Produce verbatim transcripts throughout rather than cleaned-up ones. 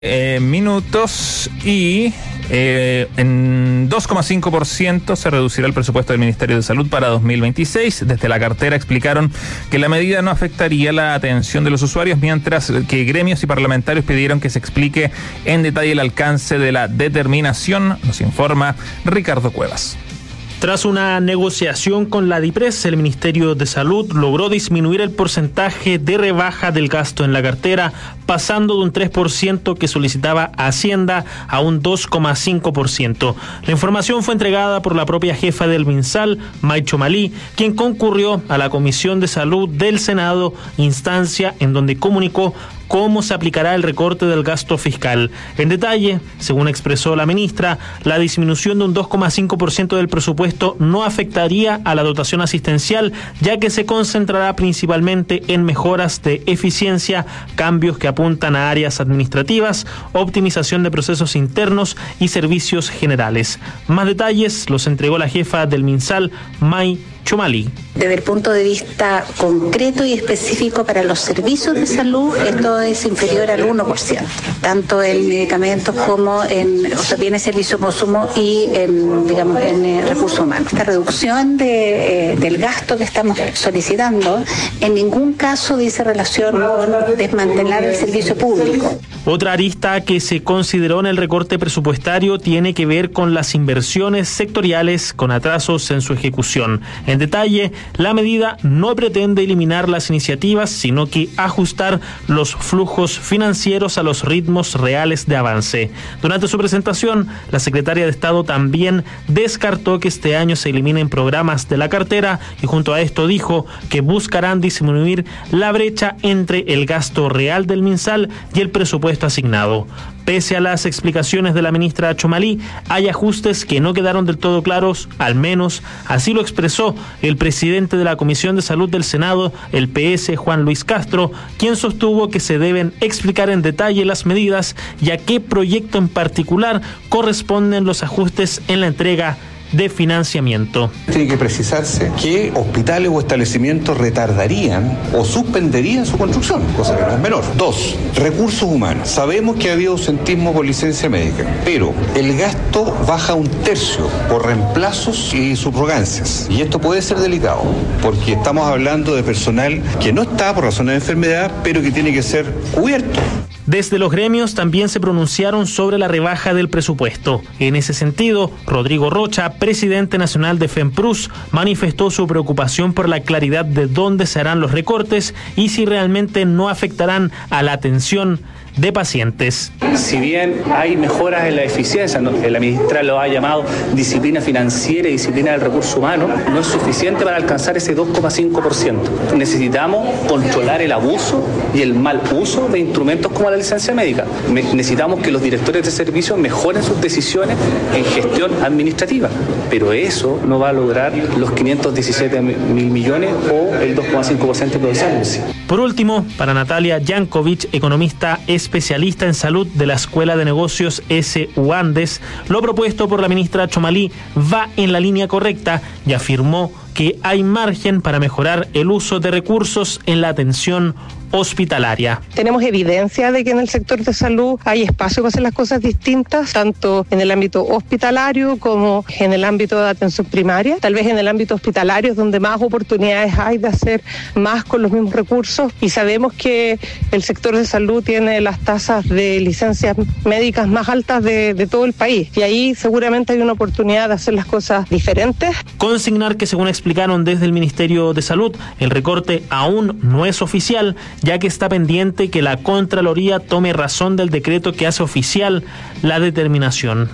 Eh, minutos y eh, en dos coma cinco por ciento se reducirá el presupuesto del Ministerio de Salud para dos mil veintiséis. Desde la cartera explicaron que la medida no afectaría la atención de los usuarios, mientras que gremios y parlamentarios pidieron que se explique en detalle el alcance de la determinación. Nos informa Ricardo Cuevas. Tras una negociación con la DIPRES, el Ministerio de Salud logró disminuir el porcentaje de rebaja del gasto en la cartera, pasando de un tres por ciento que solicitaba Hacienda a un dos coma cinco por ciento. La información fue entregada por la propia jefa del MinSal, May Chomalí, quien concurrió a la Comisión de Salud del Senado, instancia en donde comunicó cómo se aplicará el recorte del gasto fiscal. En detalle, según expresó la ministra, la disminución de un dos coma cinco por ciento del presupuesto no afectaría a la dotación asistencial, ya que se concentrará principalmente en mejoras de eficiencia, cambios que apuntan a áreas administrativas, optimización de procesos internos y servicios generales. Más detalles los entregó la jefa del MinSal, May Chomalí. Desde el punto de vista concreto y específico para los servicios de salud, esto es inferior al uno por ciento, tanto en medicamentos como en, o sea, bienes, servicios, consumo y en, digamos, en eh, recursos humanos. Esta reducción de, eh, del gasto que estamos solicitando en ningún caso dice relación con desmantelar el servicio público. Otra arista que se consideró en el recorte presupuestario tiene que ver con las inversiones sectoriales con atrasos en su ejecución. En detalle, la medida no pretende eliminar las iniciativas, sino que ajustar los flujos financieros a los ritmos reales de avance. Durante su presentación, la secretaria de Estado también descartó que este año se eliminen programas de la cartera y junto a esto dijo que buscarán disminuir la brecha entre el gasto real del MinSal y el presupuesto asignado. Pese a las explicaciones de la ministra Chomalí, hay ajustes que no quedaron del todo claros, al menos así lo expresó el presidente de la Comisión de Salud del Senado, el P S, Juan Luis Castro, quien sostuvo que se deben explicar en detalle las medidas y a qué proyecto en particular corresponden los ajustes en la entrega de financiamiento. Tiene que precisarse qué hospitales o establecimientos retardarían o suspenderían su construcción, cosa que no es menor. Dos, recursos humanos. Sabemos que ha habido ausentismo por licencia médica, pero el gasto baja un tercio por reemplazos y subrogancias. Y esto puede ser delicado, porque estamos hablando de personal que no está por razones de enfermedad, pero que tiene que ser cubierto. Desde los gremios también se pronunciaron sobre la rebaja del presupuesto. En ese sentido, Rodrigo Rocha, presidente nacional de FEMPRUS, manifestó su preocupación por la claridad de dónde se harán los recortes y si realmente no afectarán a la atención de pacientes. Si bien hay mejoras en la eficiencia, la ministra lo ha llamado disciplina financiera y disciplina del recurso humano, no es suficiente para alcanzar ese dos coma cinco por ciento. Necesitamos controlar el abuso y el mal uso de instrumentos como la licencia médica. Necesitamos que los directores de servicios mejoren sus decisiones en gestión administrativa, pero eso no va a lograr los quinientos diecisiete mil millones o el dos coma cinco por ciento que decíamos. Por último, para Natalia Jankovic, economista especialista en salud de la Escuela de Negocios S U Andes, lo propuesto por la ministra Chomalí va en la línea correcta y afirmó que hay margen para mejorar el uso de recursos en la atención hospitalaria. Tenemos evidencia de que en el sector de salud hay espacio para hacer las cosas distintas, tanto en el ámbito hospitalario como en el ámbito de atención primaria. Tal vez en el ámbito hospitalario es donde más oportunidades hay de hacer más con los mismos recursos, y sabemos que el sector de salud tiene las tasas de licencias médicas más altas de, de todo el país, y ahí seguramente hay una oportunidad de hacer las cosas diferentes. Consignar que, según explicaron desde el Ministerio de Salud, el recorte aún no es oficial, ya que está pendiente que la Contraloría tome razón del decreto que hace oficial la determinación.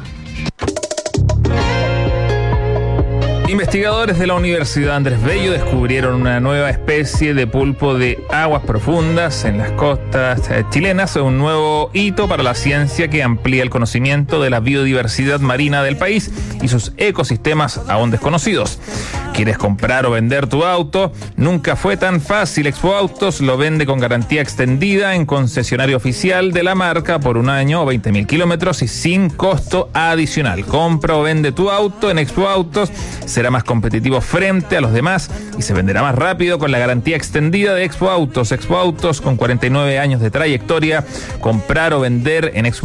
Investigadores de la Universidad Andrés Bello descubrieron una nueva especie de pulpo de aguas profundas en las costas chilenas, un nuevo hito para la ciencia que amplía el conocimiento de la biodiversidad marina del país y sus ecosistemas aún desconocidos. ¿Quieres comprar o vender tu auto? Nunca fue tan fácil. Expo Autos lo vende con garantía extendida en concesionario oficial de la marca por un año o veinte mil kilómetros y sin costo adicional. Compra o vende tu auto en Expo Autos. será más competitivo frente a los demás y se venderá más rápido con la garantía extendida de Expo Autos. Expo Autos, con cuarenta y nueve años de trayectoria, comprar o vender en Expo